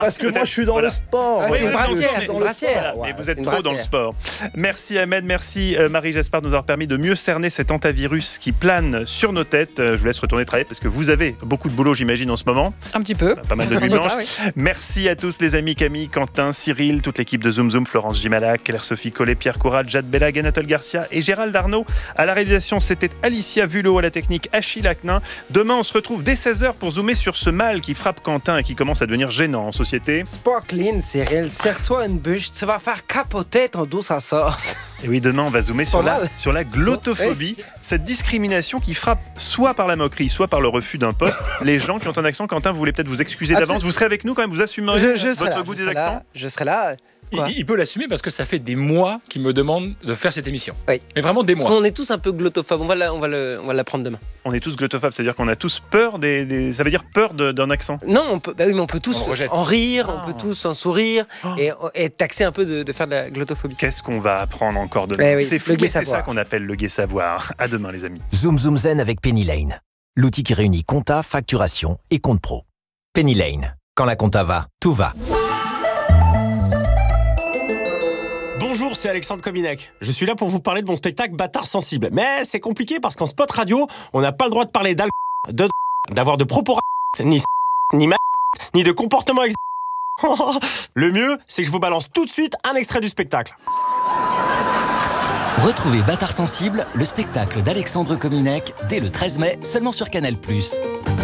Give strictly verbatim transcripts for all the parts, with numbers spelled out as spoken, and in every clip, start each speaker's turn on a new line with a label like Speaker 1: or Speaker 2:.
Speaker 1: Parce que moi, je suis dans voilà. le sport.
Speaker 2: Ah,
Speaker 1: oui,
Speaker 2: c'est une brassière,
Speaker 1: dans
Speaker 2: une brassière.
Speaker 1: Voilà.
Speaker 3: Et vous êtes
Speaker 2: Une
Speaker 3: trop
Speaker 2: brassière.
Speaker 3: dans le sport. Merci Ahmed, merci euh, Marie. J'espère de nous avoir permis de mieux cerner cet antivirus qui plane sur nos têtes. Euh, je vous laisse retourner travailler parce que vous avez beaucoup de boulot, j'imagine, en ce moment.
Speaker 2: Un petit peu.
Speaker 3: Pas mal de nuits blanches.
Speaker 2: Pas, oui.
Speaker 3: Merci à tous les amis, Camille, Quentin, Cyril, toute l'équipe de Zoom Zoom, Florence Gimalac, Claire-Sophie Collet, Pierre Courade, Jade Bellag, Anatole Garcia et Gérald Arnaud. À la réalisation, c'était Alicia Vulot, à la technique Achille Acnin. Demain, on se retrouve dès seize heures pour zoomer sur ce mal qui frappe Quentin et qui commence à devenir gênant en société.
Speaker 2: Sparkling, Cyril, serre-toi une bûche, tu vas faire capoter ton dos, ça sort.
Speaker 3: Et oui, demain, on va zoomer
Speaker 2: C'est
Speaker 3: sur
Speaker 2: pas
Speaker 3: la,
Speaker 2: mal.
Speaker 3: sur la glottophobie, cette discrimination qui frappe soit par la moquerie, soit par le refus d'un poste. Les gens qui ont un accent, Quentin, vous voulez peut-être vous excuser d'avance.
Speaker 2: Absolument.
Speaker 3: Vous serez avec nous quand même, vous assumerez
Speaker 2: Je, je serai
Speaker 3: votre
Speaker 2: là,
Speaker 3: goût
Speaker 2: je
Speaker 3: des
Speaker 2: serai
Speaker 3: accents
Speaker 2: là, je serai là. Quoi
Speaker 4: Il, il peut l'assumer parce que ça fait des mois qu'il me demande de faire cette émission.
Speaker 2: Oui.
Speaker 4: Mais vraiment des
Speaker 2: Parce
Speaker 4: mois.
Speaker 2: qu'on est tous un peu glottophobes, on va, la, on va, le, on va l'apprendre demain.
Speaker 3: On est tous glottophobes, c'est-à-dire qu'on a tous peur des, des... Ça veut dire peur de, d'un accent.
Speaker 2: Non, on peut, bah oui, mais on peut tous
Speaker 4: On rejette.
Speaker 2: en rire,
Speaker 3: Ah.
Speaker 2: on peut tous en sourire
Speaker 3: Oh.
Speaker 2: et, et taxer un peu de, de faire de la glottophobie.
Speaker 3: Qu'est-ce qu'on va apprendre encore demain
Speaker 2: Eh oui,
Speaker 3: C'est fou,
Speaker 2: le gai
Speaker 3: mais c'est
Speaker 2: savoir.
Speaker 3: ça qu'on appelle le gai savoir. À demain, les amis.
Speaker 5: Zoom Zoom Zen avec Penny Lane. L'outil qui réunit compta, facturation et compte pro. Penny Lane. Quand la compta va, tout va.
Speaker 6: Bonjour, c'est Alexandre Kominek. Je suis là pour vous parler de mon spectacle Bâtard sensible. Mais c'est compliqué parce qu'en spot radio, on n'a pas le droit de parler d'alcool, de d'avoir de propos ni ni ma ni de comportement ex. Le mieux, c'est que je vous balance tout de suite un extrait du spectacle.
Speaker 7: Retrouvez Bâtard sensible, le spectacle d'Alexandre Kominek, dès le treize mai, seulement sur Canal plus.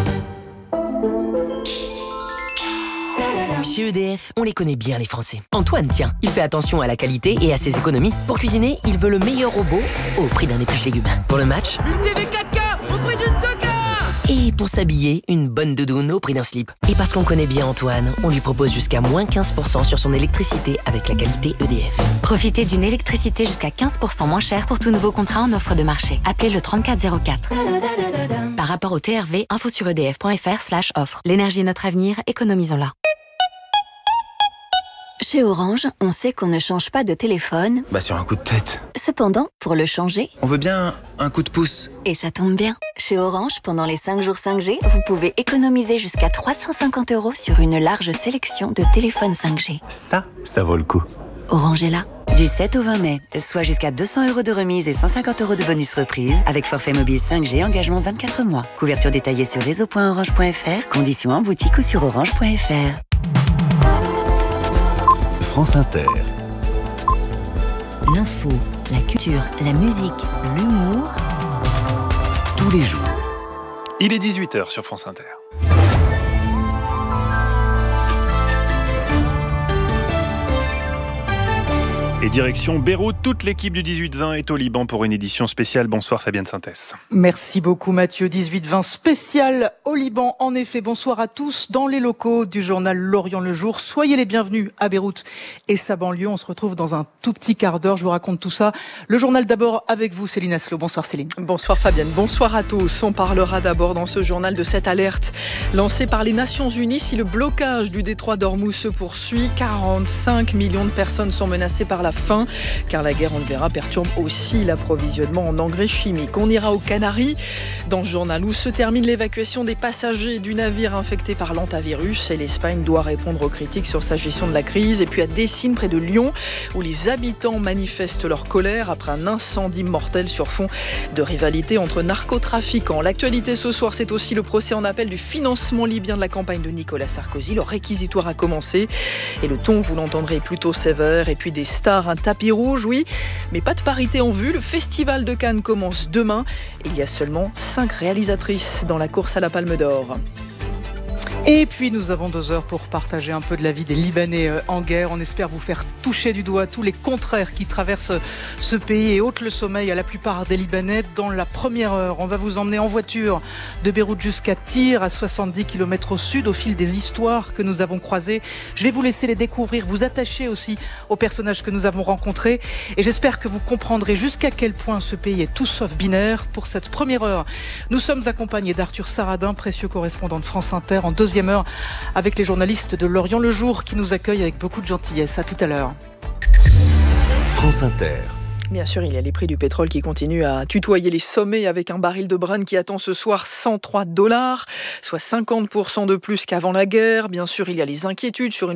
Speaker 8: Chez E D F, on les connaît bien les Français. Antoine, tiens, il fait attention à la qualité et à ses économies. Pour cuisiner, il veut le meilleur robot au prix d'un épluche légumes. Pour le match,
Speaker 9: Une T V quatre K au prix d'une deux K.
Speaker 8: et pour s'habiller, une bonne doudoune au prix d'un slip. Et parce qu'on connaît bien Antoine, on lui propose jusqu'à moins quinze pour cent sur son électricité avec la qualité E D F.
Speaker 10: Profitez d'une électricité jusqu'à quinze pour cent moins chère pour tout nouveau contrat en offre de marché. Appelez le trente-quatre zéro quatre. Par rapport au T R V, info sur edf.fr slash offre. L'énergie est notre avenir, économisons-la.
Speaker 11: Chez Orange, on sait qu'on ne change pas de téléphone.
Speaker 12: Bah sur un coup de tête.
Speaker 11: Cependant, pour le changer,
Speaker 12: On veut bien un coup de pouce.
Speaker 11: et ça tombe bien, chez Orange, pendant les cinq jours cinq G, vous pouvez économiser jusqu'à trois cent cinquante euros sur une large sélection de téléphones cinq G.
Speaker 12: Ça, ça vaut le coup.
Speaker 11: Orange est là.
Speaker 13: Du sept au vingt mai, soit jusqu'à deux cents euros de remise et cent cinquante euros de bonus reprise avec forfait mobile cinq G, engagement vingt-quatre mois. Couverture détaillée sur réseau point orange point f r, conditions en boutique ou sur orange point f r.
Speaker 5: France Inter.
Speaker 11: L'info, la culture, la musique, l'humour.
Speaker 5: Tous les jours.
Speaker 3: Il est dix-huit heures sur France Inter. Et direction Beyrouth, toute l'équipe du dix-huit vingt est au Liban pour une édition spéciale. Bonsoir Fabienne Sintès.
Speaker 14: Merci beaucoup Mathieu. dix-huit vingt spécial au Liban. En effet, bonsoir à tous dans les locaux du journal L'Orient le Jour. Soyez les bienvenus à Beyrouth et sa banlieue. On se retrouve dans un tout petit quart d'heure. Je vous raconte tout ça. Le journal d'abord avec vous, Céline Aslo. Bonsoir Céline.
Speaker 15: Bonsoir Fabienne, bonsoir à tous. On parlera d'abord dans ce journal de cette alerte lancée par les Nations Unies. Si le blocage du détroit d'Ormuz se poursuit, quarante-cinq millions de personnes sont menacées par la faim, car la guerre, on le verra, perturbe aussi l'approvisionnement en engrais chimiques. On ira aux Canaries, dans ce journal où se termine l'évacuation des passagers du navire infecté par l'hantavirus, et l'Espagne doit répondre aux critiques sur sa gestion de la crise. Et puis à Dessines, près de Lyon, où les habitants manifestent leur colère après un incendie mortel sur fond de rivalité entre narcotrafiquants. L'actualité ce soir, c'est aussi le procès en appel du financement libyen de la campagne de Nicolas Sarkozy. Le réquisitoire a commencé et le ton, vous l'entendrez, est plutôt sévère. Et puis des stars, un tapis rouge, oui, mais pas de parité en vue. Le Festival de Cannes commence demain. Il y a seulement cinq réalisatrices dans la course à la Palme d'Or.
Speaker 14: Et puis nous avons deux heures pour partager un peu de la vie des Libanais en guerre. On espère vous faire toucher du doigt tous les contraires qui traversent ce pays et ôtent le sommeil à la plupart des Libanais. Dans la première heure, on va vous emmener en voiture de Beyrouth jusqu'à Tyr, à soixante-dix kilomètres au sud, au fil des histoires que nous avons croisées. Je vais vous laisser les découvrir, vous attacher aussi aux personnages que nous avons rencontrés. Et j'espère que vous comprendrez jusqu'à quel point ce pays est tout sauf binaire. Pour cette première heure, nous sommes accompagnés d'Arthur Saradin, précieux correspondant de France Inter, en deuxième heure avec les journalistes de L'Orient le Jour qui nous accueillent avec beaucoup de gentillesse. À tout à l'heure.
Speaker 5: France Inter.
Speaker 15: Bien sûr, il y a les prix du pétrole qui continuent à tutoyer les sommets avec un baril de Brent qui attend ce soir cent trois dollars, soit cinquante pour cent de plus qu'avant la guerre. Bien sûr, il y a les inquiétudes sur une